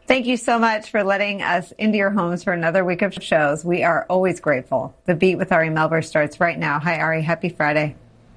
Thank you so much for letting us into your homes for another week of shows. We are always grateful. The Beat with Ari Melber starts right now. Hi, Ari. Happy Friday.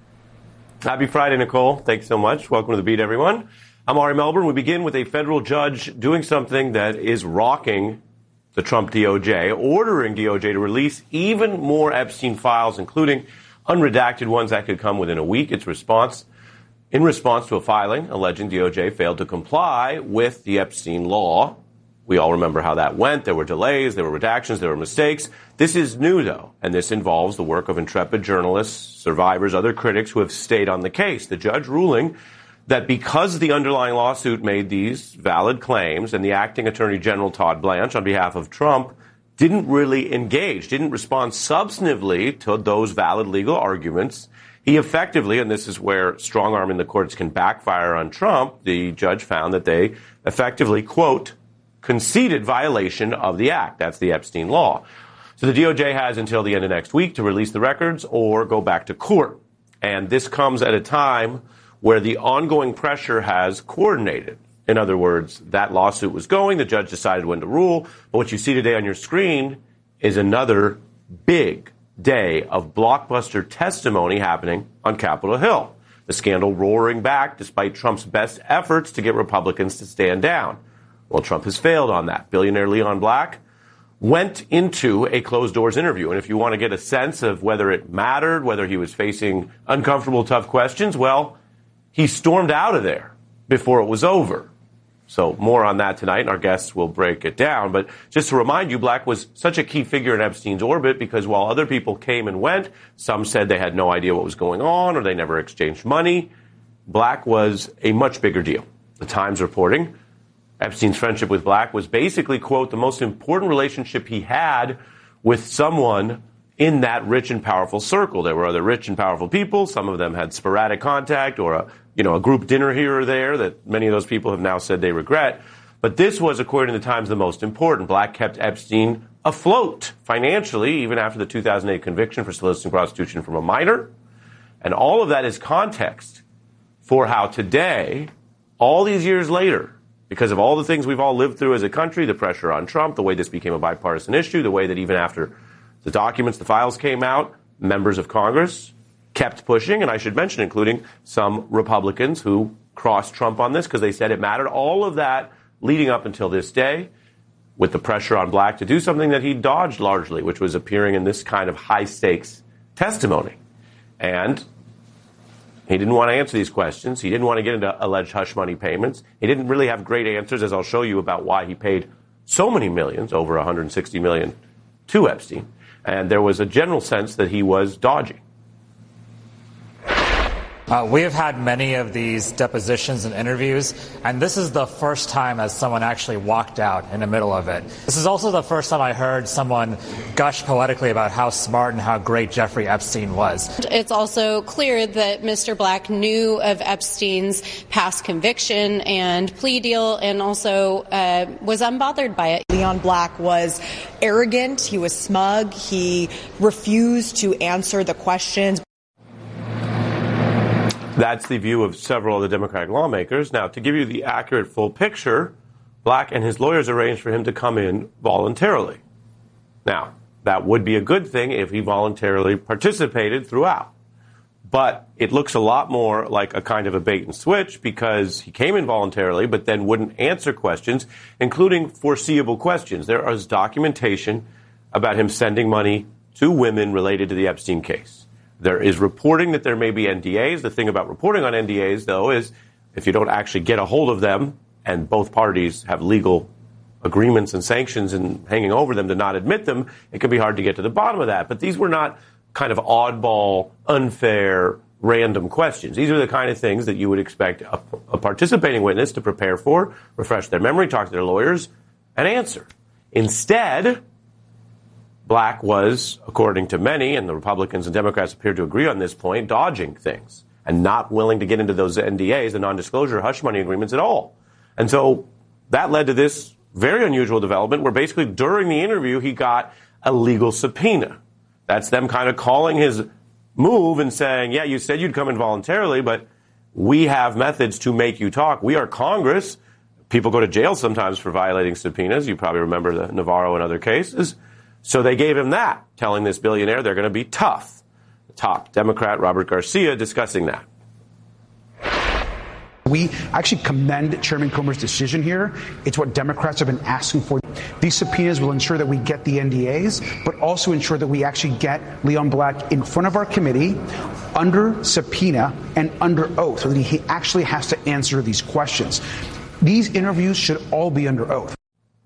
Happy Friday, Nicole. Thanks so much. Welcome to The Beat, everyone. I'm Ari Melber. We begin with a federal judge doing something that is rocking the Trump DOJ, ordering DOJ to release even more Epstein files, including unredacted ones that could come within a week. In response to a filing alleging DOJ failed to comply with the Epstein law. We all remember how that went. There were delays, there were redactions, there were mistakes. This is new, though, and this involves the work of intrepid journalists, survivors, other critics who have stayed on the case. The judge ruling that because the underlying lawsuit made these valid claims and the acting Attorney General Todd Blanche on behalf of Trump didn't really engage, didn't respond substantively to those valid legal arguments, he effectively, and this is where strong-arming the courts can backfire on Trump, the judge found that they effectively, quote, conceded violation of the act. That's the Epstein law. So the DOJ has until the end of next week to release the records or go back to court. And this comes at a time where the ongoing pressure has coordinated. In other words, that lawsuit was going, the judge decided when to rule. But what you see today on your screen is another big day of blockbuster testimony happening on Capitol Hill. The scandal roaring back despite Trump's best efforts to get Republicans to stand down. Well, Trump has failed on that. Billionaire Leon Black went into a closed-doors interview. And if you want to get a sense of whether it mattered, whether he was facing uncomfortable, tough questions, well, he stormed out of there before it was over. So more on that tonight, and our guests will break it down. But just to remind you, Black was such a key figure in Epstein's orbit because while other people came and went, some said they had no idea what was going on or they never exchanged money, Black was a much bigger deal. The Times reporting Epstein's friendship with Black was basically, quote, the most important relationship he had with someone in that rich and powerful circle. There were other rich and powerful people. Some of them had sporadic contact or a group dinner here or there that many of those people have now said they regret. But this was, according to the Times, the most important. Black kept Epstein afloat financially, even after the 2008 conviction for soliciting prostitution from a minor. And all of that is context for how today, all these years later, because of all the things we've all lived through as a country, the pressure on Trump, the way this became a bipartisan issue, the way that even after the documents, the files came out, members of Congress kept pushing, and I should mention, including some Republicans who crossed Trump on this because they said it mattered. All of that leading up until this day with the pressure on Black to do something that he dodged largely, which was appearing in this kind of high-stakes testimony. And he didn't want to answer these questions. He didn't want to get into alleged hush money payments. He didn't really have great answers, as I'll show you, about why he paid so many millions, over $160 million, to Epstein. And there was a general sense that he was dodging. We have had many of these depositions and interviews, and this is the first time that someone actually walked out in the middle of it. This is also the first time I heard someone gush poetically about how smart and how great Jeffrey Epstein was. It's also clear that Mr. Black knew of Epstein's past conviction and plea deal and also was unbothered by it. Leon Black was arrogant. He was smug. He refused to answer the questions. That's the view of several of the Democratic lawmakers. Now, to give you the accurate full picture, Black and his lawyers arranged for him to come in voluntarily. Now, that would be a good thing if he voluntarily participated throughout. But it looks a lot more like a kind of a bait and switch because he came in voluntarily but then wouldn't answer questions, including foreseeable questions. There is documentation about him sending money to women related to the Epstein case. There is reporting that there may be NDAs. The thing about reporting on NDAs, though, is if you don't actually get a hold of them and both parties have legal agreements and sanctions and hanging over them to not admit them, it can be hard to get to the bottom of that. But these were not kind of oddball, unfair, random questions. These are the kind of things that you would expect a participating witness to prepare for, refresh their memory, talk to their lawyers, and answer. Instead, Black was, according to many, and the Republicans and Democrats appear to agree on this point, dodging things and not willing to get into those NDAs, the non-disclosure hush money agreements at all. And so that led to this very unusual development where basically during the interview he got a legal subpoena. That's them kind of calling his move and saying, yeah, you said you'd come in voluntarily, but we have methods to make you talk. We are Congress. People go to jail sometimes for violating subpoenas. You probably remember the Navarro and other cases. So they gave him that, telling this billionaire they're going to be tough. The top Democrat, Robert Garcia, discussing that. We actually commend Chairman Comer's decision here. It's what Democrats have been asking for. These subpoenas will ensure that we get the NDAs, but also ensure that we actually get Leon Black in front of our committee under subpoena and under oath so that he actually has to answer these questions. These interviews should all be under oath.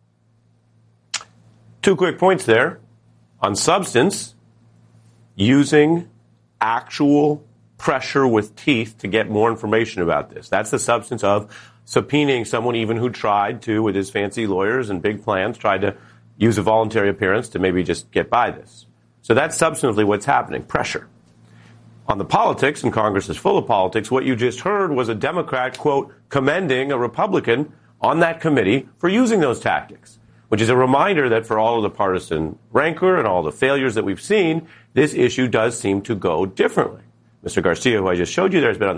2 quick points there. On substance, using actual pressure with teeth to get more information about this. That's the substance of subpoenaing someone even who tried to, with his fancy lawyers and big plans, tried to use a voluntary appearance to maybe just get by this. So that's substantively what's happening, pressure. On the politics, and Congress is full of politics, what you just heard was a Democrat, quote, commending a Republican on that committee for using those tactics, which is a reminder that for all of the partisan rancor and all the failures that we've seen, this issue does seem to go differently. Mr. Garcia, who I just showed you there, has been on